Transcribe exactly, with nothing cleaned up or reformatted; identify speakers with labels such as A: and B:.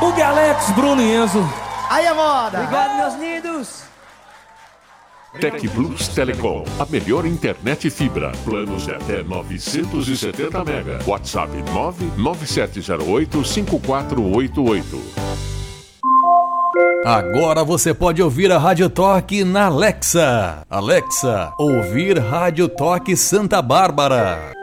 A: Hugo Alex, Bruno e Enzo.
B: Aí é moda.
C: Obrigado, meus lindos.
D: Tec Plus Telecom, a melhor internet fibra. Planos de até novecentos e setenta mega. WhatsApp nove nove sete zero oito cinco quatro oito oito.
E: Agora você pode ouvir a Rádio Toque na Alexa. Alexa, ouvir Rádio Toque Santa Bárbara.